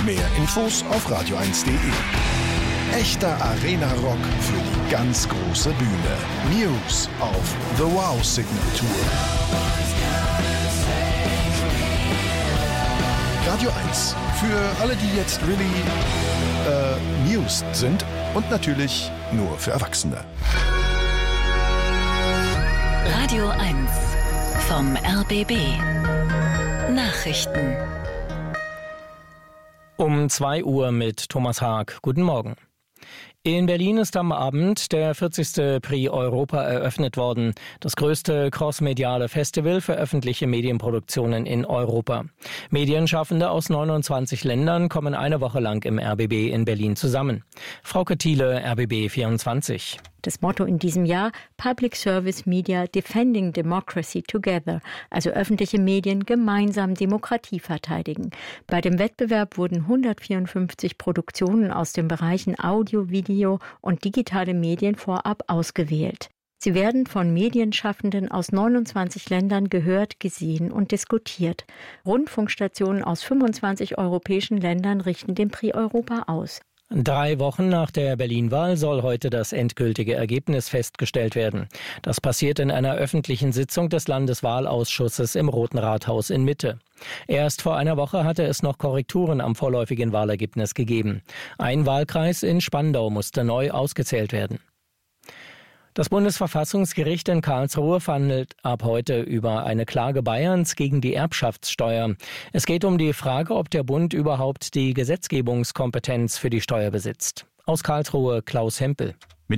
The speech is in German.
Mehr Infos auf radio1.de. Echter Arena-Rock für die ganz große Bühne. Muse auf The Wow Signature. Radio 1. Für alle, die jetzt Muse sind und natürlich nur für Erwachsene. Radio 1 vom RBB. Nachrichten. Um 2 Uhr mit Thomas Haag. Guten Morgen. In Berlin ist am Abend der 40. Prix Europa eröffnet worden, das größte crossmediale Festival für öffentliche Medienproduktionen in Europa. Medienschaffende aus 29 Ländern kommen eine Woche lang im RBB in Berlin zusammen. Frauke Thiele, RBB 24. Das Motto in diesem Jahr: Public Service Media Defending Democracy Together, also öffentliche Medien gemeinsam Demokratie verteidigen. Bei dem Wettbewerb wurden 154 Produktionen aus den Bereichen Audio, Video und digitale Medien vorab ausgewählt. Sie werden von Medienschaffenden aus 29 Ländern gehört, gesehen und diskutiert. Rundfunkstationen aus 25 europäischen Ländern richten den Prix Europa aus. 3 Wochen nach der Berlin-Wahl soll heute das endgültige Ergebnis festgestellt werden. Das passiert in einer öffentlichen Sitzung des Landeswahlausschusses im Roten Rathaus in Mitte. Erst vor einer Woche hatte es noch Korrekturen am vorläufigen Wahlergebnis gegeben. Ein Wahlkreis in Spandau musste neu ausgezählt werden. Das Bundesverfassungsgericht in Karlsruhe verhandelt ab heute über eine Klage Bayerns gegen die Erbschaftssteuer. Es geht um die Frage, ob der Bund überhaupt die Gesetzgebungskompetenz für die Steuer besitzt. Aus Karlsruhe Klaus Hempel.